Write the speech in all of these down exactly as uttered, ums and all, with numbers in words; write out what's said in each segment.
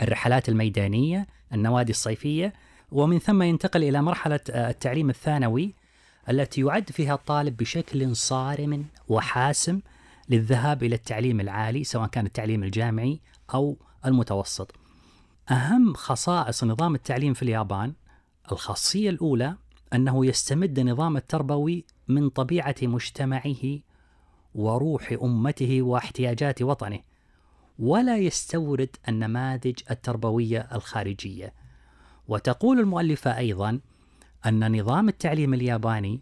الرحلات الميدانية، النوادي الصيفية، ومن ثم ينتقل إلى مرحلة التعليم الثانوي التي يعد فيها الطالب بشكل صارم وحاسم للذهاب إلى التعليم العالي، سواء كان التعليم الجامعي أو المتوسط. أهم خصائص نظام التعليم في اليابان، الخاصية الأولى أنه يستمد نظام التربوي من طبيعة مجتمعه وروح أمته واحتياجات وطنه، ولا يستورد النماذج التربوية الخارجية. وتقول المؤلفة أيضا أن نظام التعليم الياباني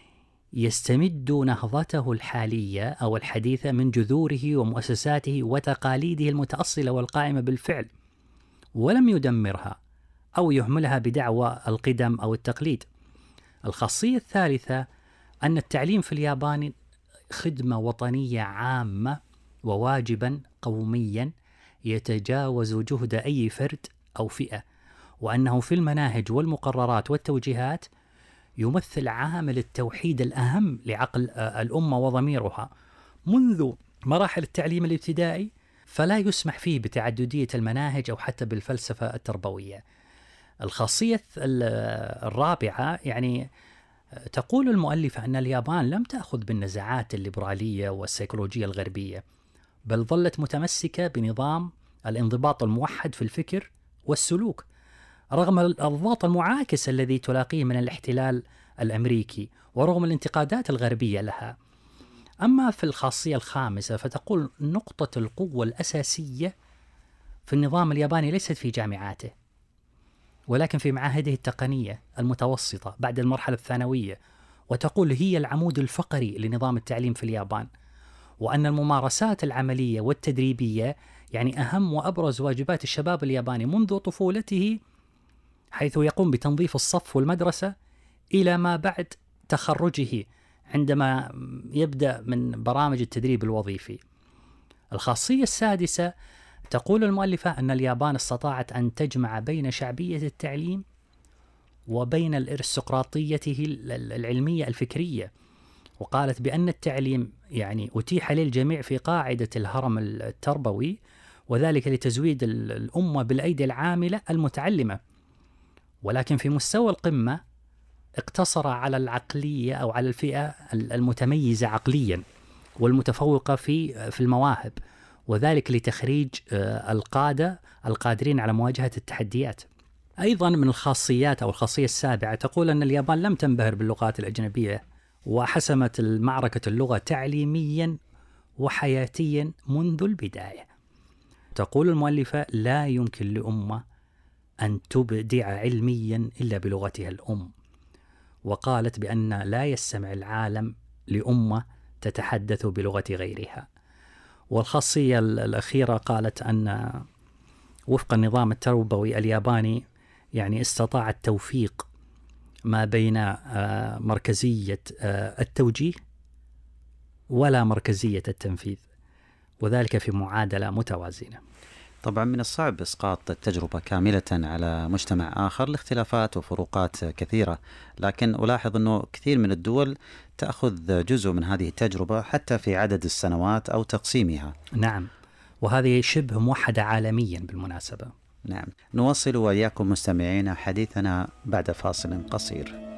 يستمد نهضته الحالية أو الحديثة من جذوره ومؤسساته وتقاليده المتأصلة والقائمة بالفعل، ولم يدمرها أو يهملها بدعوى القدم أو التقليد. الخاصية الثالثة أن التعليم في اليابان خدمة وطنية عامة وواجبا قوميا يتجاوز جهد أي فرد أو فئة، وأنه في المناهج والمقررات والتوجيهات يمثل عامل التوحيد الأهم لعقل الأمة وضميرها منذ مراحل التعليم الابتدائي، فلا يسمح فيه بتعددية المناهج أو حتى بالفلسفة التربوية. الخاصية الرابعة يعني تقول المؤلفة أن اليابان لم تأخذ بالنزعات الليبرالية والسيكولوجية الغربية، بل ظلت متمسكة بنظام الانضباط الموحد في الفكر والسلوك رغم الضغط المعاكس الذي تلاقيه من الاحتلال الأمريكي ورغم الانتقادات الغربية لها. أما في الخاصية الخامسة فتقول نقطة القوة الأساسية في النظام الياباني ليست في جامعاته، ولكن في معاهده التقنية المتوسطة بعد المرحلة الثانوية، وتقول هي العمود الفقري لنظام التعليم في اليابان، وأن الممارسات العملية والتدريبية يعني أهم وأبرز واجبات الشباب الياباني منذ طفولته، حيث يقوم بتنظيف الصف والمدرسة إلى ما بعد تخرجه عندما يبدأ من برامج التدريب الوظيفي. الخاصية السادسة تقول المؤلفة أن اليابان استطاعت أن تجمع بين شعبية التعليم وبين الارستقراطيته العلمية الفكرية، وقالت بأن التعليم يعني أتيح للجميع في قاعدة الهرم التربوي، وذلك لتزويد الأمة بالأيدي العاملة المتعلمة، ولكن في مستوى القمة اقتصر على العقلية أو على الفئة المتميزة عقليا والمتفوقة في في المواهب، وذلك لتخريج القادة القادرين على مواجهة التحديات. أيضا من الخاصيات أو الخاصية السابعة تقول أن اليابان لم تنبهر باللغات الأجنبية، وحسمت المعركة اللغة تعليميا وحياتيا منذ البداية. تقول المؤلفة لا يمكن لأمة أن تبدع علميا إلا بلغتها الأم، وقالت بأن لا يستمع العالم لأمة تتحدث بلغة غيرها. والخاصية الأخيرة قالت أن وفق النظام التربوي الياباني يعني استطاع التوفيق ما بين مركزية التوجيه ولا مركزية التنفيذ، وذلك في معادلة متوازنة. طبعا من الصعب إسقاط التجربة كاملة على مجتمع آخر لاختلافات وفروقات كثيرة، لكن ألاحظ أنه كثير من الدول تأخذ جزء من هذه التجربة حتى في عدد السنوات أو تقسيمها. نعم، وهذه شبه موحدة عالميا بالمناسبة. نعم، نواصل وإياكم مستمعين حديثنا بعد فاصل قصير.